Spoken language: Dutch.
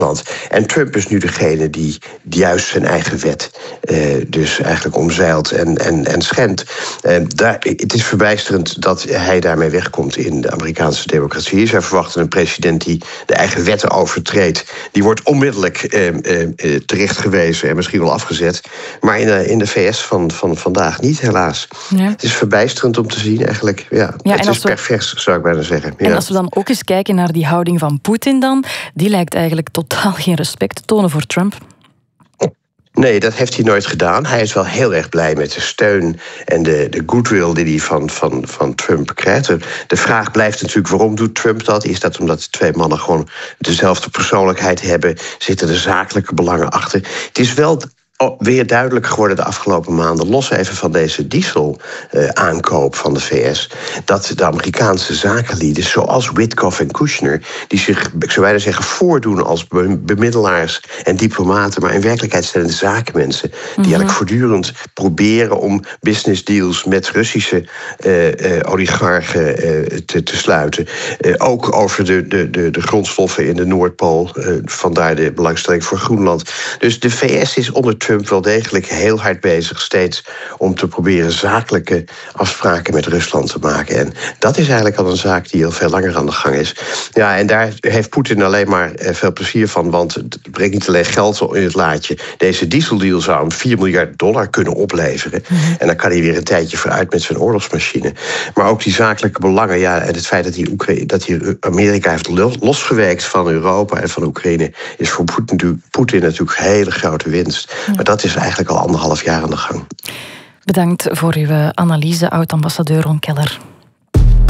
En Trump is nu degene die juist zijn eigen wet dus eigenlijk omzeilt en schendt. Het is verbijsterend dat hij daarmee wegkomt in de Amerikaanse democratie. Zij verwachten een president die de eigen wetten overtreedt. Die wordt onmiddellijk terechtgewezen en misschien wel afgezet. Maar in de VS van vandaag niet, helaas. Ja. Het is verbijsterend om te zien eigenlijk. Ja, het is pervers, zou ik bijna zeggen. En als we dan ook eens kijken naar die houding van Poetin dan, die lijkt eigenlijk totaal geen respect te tonen voor Trump. Nee, dat heeft hij nooit gedaan. Hij is wel heel erg blij met de steun en de goodwill die hij van Trump krijgt. De vraag blijft natuurlijk, waarom doet Trump dat? Is dat omdat de twee mannen gewoon dezelfde persoonlijkheid hebben? Zitten er zakelijke belangen achter? Het is wel weer duidelijk geworden de afgelopen maanden, los even van deze diesel-aankoop van de VS, dat de Amerikaanse zakenlieden, zoals Witkoff en Kushner, die zich, ik zou bijna zeggen, voordoen als bemiddelaars en diplomaten, maar in werkelijkheid zijn het zakenmensen die eigenlijk voortdurend proberen om business deals met Russische oligarchen te sluiten. Ook over de grondstoffen in de Noordpool, vandaar de belangstelling voor Groenland. Dus de VS is onder Trump wel degelijk heel hard bezig steeds om te proberen zakelijke afspraken met Rusland te maken. En dat is eigenlijk al een zaak die al veel langer aan de gang is. Ja, en daar heeft Poetin alleen maar veel plezier van, want het brengt niet alleen geld in het laadje. Deze dieseldeal zou hem $4 miljard kunnen opleveren. En dan kan hij weer een tijdje vooruit met zijn oorlogsmachine. Maar ook die zakelijke belangen, ja, en het feit dat hij Amerika heeft losgeweekt van Europa en van Oekraïne, is voor Poetin natuurlijk een hele grote winst. Maar dat is eigenlijk al 1,5 jaar aan de gang. Bedankt voor uw analyse, oud-ambassadeur Ron Keller.